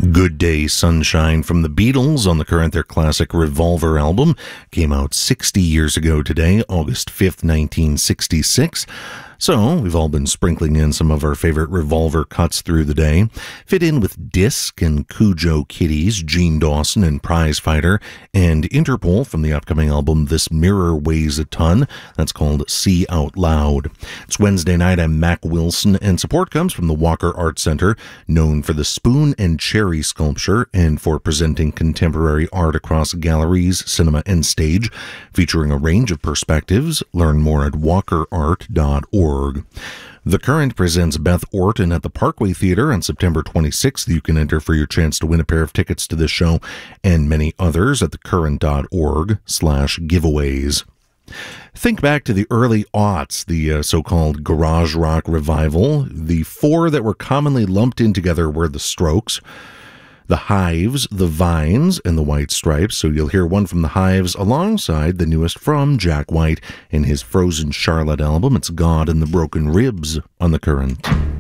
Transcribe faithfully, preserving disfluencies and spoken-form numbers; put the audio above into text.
Good Day Sunshine from the Beatles on the Current, their classic Revolver album, came out sixty years ago today, August fifth, nineteen sixty-six. So, we've all been sprinkling in some of our favorite Revolver cuts through the day. Fit in with Disc and Cujo Kitties, Gene Dawson and Prize Fighter, and Interpol from the upcoming album This Mirror Weighs a Ton. That's called See Out Loud. It's Wednesday night. I'm Mac Wilson, and support comes from the Walker Art Center, known for the spoon and cherry sculpture and for presenting contemporary art across galleries, cinema, and stage, featuring a range of perspectives. Learn more at walker art dot org. The Current presents Beth Orton at the Parkway Theater on September twenty-sixth. You can enter for your chance to win a pair of tickets to this show and many others at thecurrent.org slash giveaways. Think back to the early aughts, the uh, so-called garage rock revival. The four that were commonly lumped in together were the Strokes, the Hives, the Vines, and the White Stripes. So you'll hear one from the Hives alongside the newest from Jack White in his Frozen Charlotte album. It's God and the Broken Ribs on The Current.